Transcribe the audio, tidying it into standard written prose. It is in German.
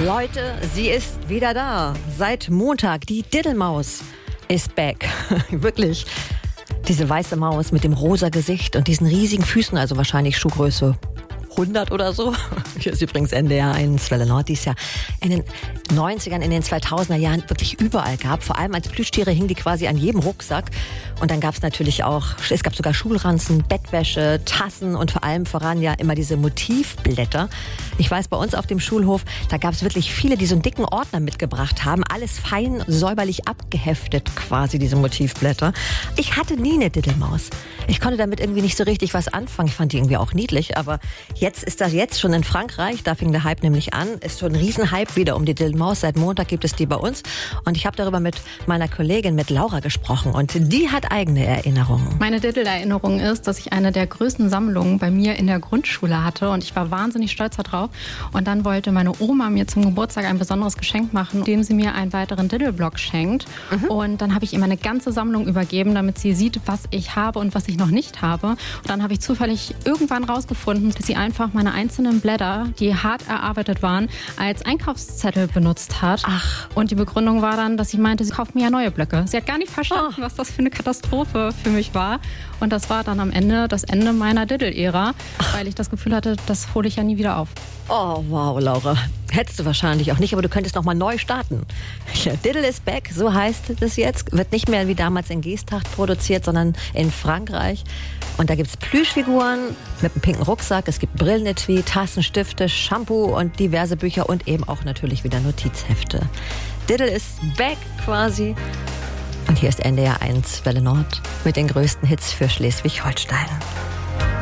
Leute, sie ist wieder da. Seit Montag, die Diddlemaus ist back. Wirklich. Diese weiße Maus mit dem rosa Gesicht und diesen riesigen Füßen, also wahrscheinlich Schuhgröße 100 oder so. Hier ist übrigens NDR 1 Welle Nord, die es ja in den 90ern, in den 2000er Jahren wirklich überall gab. Vor allem als Plüschtiere hingen die quasi an jedem Rucksack. Und dann gab es natürlich auch, es gab sogar Schulranzen, Bettwäsche, Tassen und vor allem voran ja immer diese Motivblätter. Ich weiß, bei uns auf dem Schulhof, da gab es wirklich viele, die so einen dicken Ordner mitgebracht haben. Alles fein, säuberlich abgeheftet quasi, diese Motivblätter. Ich hatte nie eine Diddlemaus. Ich konnte damit irgendwie nicht so richtig was anfangen. Ich fand die irgendwie auch niedlich, aber jetzt ist das jetzt schon in Frankreich. Da fing der Hype nämlich an. Ist schon ein Riesenhype wieder um die Diddlemaus. Seit Montag gibt es die bei uns. Und ich habe darüber mit meiner Kollegin, mit Laura, gesprochen. Und die hat eigene Erinnerungen. Meine Diddle-Erinnerung ist, dass ich eine der größten Sammlungen bei mir in der Grundschule hatte. Und ich war wahnsinnig stolz darauf. Und dann wollte meine Oma mir zum Geburtstag ein besonderes Geschenk machen, indem sie mir einen weiteren Diddle-Block schenkt. Und dann habe ich ihr meine ganze Sammlung übergeben, damit sie sieht, was ich habe und was ich noch nicht habe. Und dann habe ich zufällig irgendwann rausgefunden, dass sie einfach meine einzelnen Blätter, die hart erarbeitet waren, als Einkaufszettel benutzt hat. Ach. Und die Begründung war dann, dass sie meinte, sie kauft mir ja neue Blöcke. Sie hat gar nicht verstanden, was das für eine Katastrophe für mich war. Und das war dann am Ende das Ende meiner Diddle-Ära, weil ich das Gefühl hatte, das hole ich ja nie wieder auf. Oh, wow, Laura. Hättest du wahrscheinlich auch nicht, aber du könntest noch mal neu starten. Ja, Diddle is back, so heißt es jetzt. Wird nicht mehr wie damals in Geesthacht produziert, sondern in Frankreich. Und da gibt es Plüschfiguren mit einem pinken Rucksack. Es gibt Brillenetui, Tassen, Stifte, Shampoo und diverse Bücher und eben auch natürlich wieder Notizhefte. Diddle is back quasi. Und hier ist NDR 1 Welle Nord mit den größten Hits für Schleswig-Holstein.